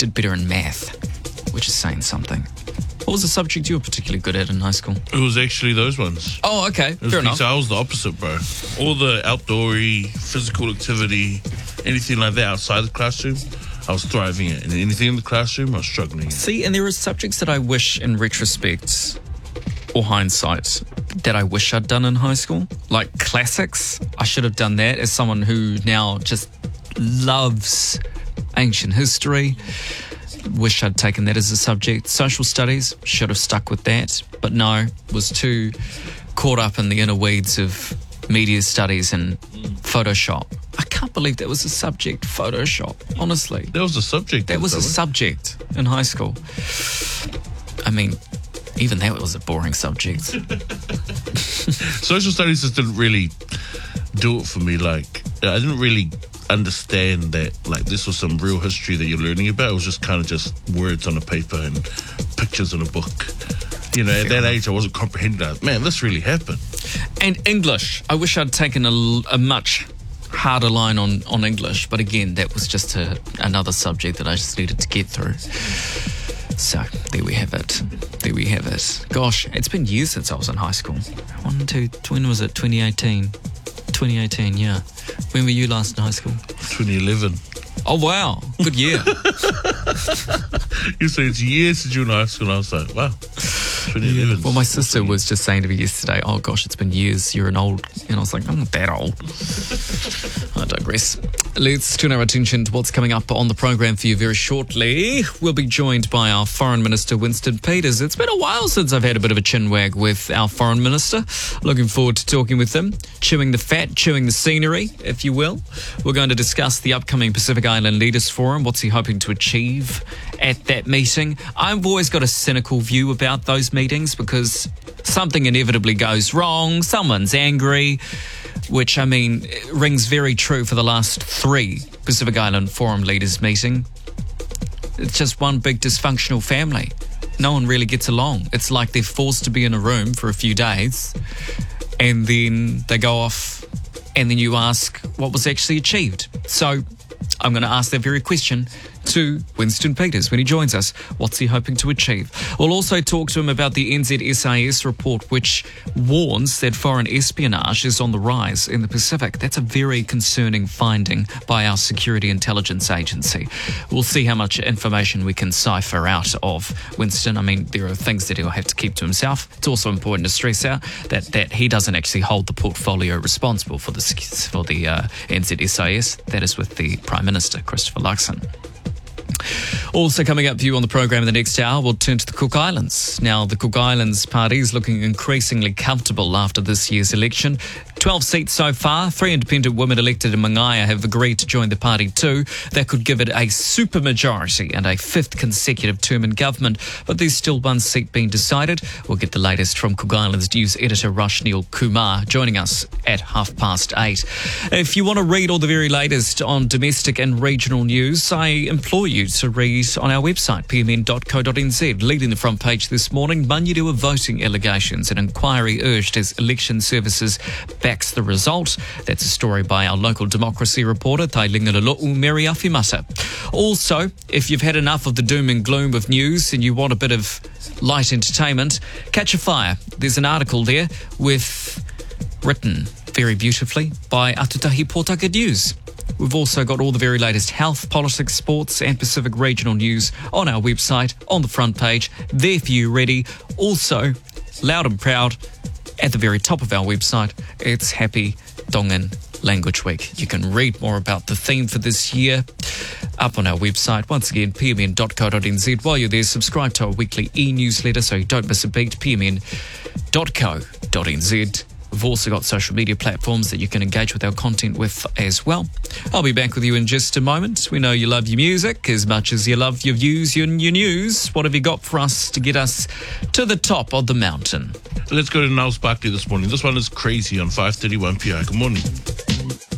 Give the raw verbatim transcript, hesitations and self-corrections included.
did better in math, which is saying something. What was the subject you were particularly good at in high school? It was actually those ones. Oh, okay. It was Fair enough. I was the opposite, bro. All the outdoory, physical activity, anything like that outside the classroom, I was thriving at. And anything in the classroom, I was struggling at. See, and there are subjects that I wish in retrospect or hindsight that I wish I'd done in high school. Like classics, I should have done that as someone who now just loves ancient history. Wish I'd taken that as a subject. Social studies, should have stuck with that. But no, was too caught up in the inner weeds of media studies and Photoshop. I can't believe that was a subject, Photoshop, honestly. That was a subject. That was a though, subject in high school. I mean, even that was a boring subject. Social studies just didn't really do it for me. Like, I didn't really understand that, like, this was some real history that you're learning about. It was just kind of just words on a paper and pictures in a book. You know, at that age, I wasn't comprehending that. Man, this really happened. And English. I wish I'd taken a, a much harder line on, on English. But again, that was just a, another subject that I just needed to get through. So, there we have it. There we have it. Gosh, it's been years since I was in high school. One, two, when was it? twenty eighteen. twenty eighteen, yeah. When were you last in high school? twenty eleven. Oh, wow. Good year. You say it's years since you were in high school, and I was like, wow. twenty eleven. Well, my sister was just saying to me yesterday, oh gosh, it's been years, you're an old... And I was like, I'm not that old. I digress. Let's turn our attention to what's coming up on the program for you very shortly. We'll be joined by our Foreign Minister, Winston Peters. It's been a while since I've had a bit of a chinwag with our Foreign Minister. Looking forward to talking with him, chewing the fat, chewing the scenery, if you will. We're going to discuss the upcoming Pacific Island Leaders Forum. What's he hoping to achieve at that meeting? I've always got a cynical view about those meetings because something inevitably goes wrong, someone's angry, which, I mean, rings very true for the last three Pacific Island Forum Leaders meeting. It's just one big dysfunctional family. No one really gets along. It's like they're forced to be in a room for a few days and then they go off and then you ask what was actually achieved. So I'm going to ask that very question to Winston Peters when he joins us. What's he hoping to achieve? We'll also talk to him about the N Z S I S report, which warns that foreign espionage is on the rise in the Pacific. That's a very concerning finding by our Security Intelligence Agency. We'll see how much information we can cipher out of Winston. I mean, there are things that he'll have to keep to himself. It's also important to stress out that, that he doesn't actually hold the portfolio responsible for the, for the uh, N Z S I S. That is with the Prime Minister, Christopher Luxon. Also coming up for you on the program in the next hour, we'll turn to the Cook Islands. Now, the Cook Islands party is looking increasingly comfortable after this year's election. twelve seats so far. Three independent women elected in Mangaya have agreed to join the party too. That could give it a supermajority and a fifth consecutive term in government. But there's still one seat being decided. We'll get the latest from Cook Islands News editor Roshneel Kumar joining us at half past eight. If you want to read all the very latest on domestic and regional news, I implore you to read on our website, p m n dot co dot n z. Leading the front page this morning, Manurua voting allegations. An inquiry urged as election services backs the result. That's a story by our local democracy reporter, Tailinga Lelo'u Mary Afimata. Also, if you've had enough of the doom and gloom of news and you want a bit of light entertainment, catch a fire. There's an article there with written very beautifully by Atutahi Pōtaka News. We've also got all the very latest health, politics, sports and Pacific regional news on our website, on the front page, there for you ready. Also, loud and proud, at the very top of our website, it's Happy Tongan Language Week. You can read more about the theme for this year up on our website. Once again, p m n dot co dot n z. While you're there, subscribe to our weekly e-newsletter so you don't miss a beat, p m n dot co dot n z. We've also got social media platforms that you can engage with our content with as well. I'll be back with you in just a moment. We know you love your music as much as you love your views and your news. What have you got for us to get us to the top of the mountain? Let's go to Niles Barkley this morning. This one is Crazy on five thirty-one P I. Good morning.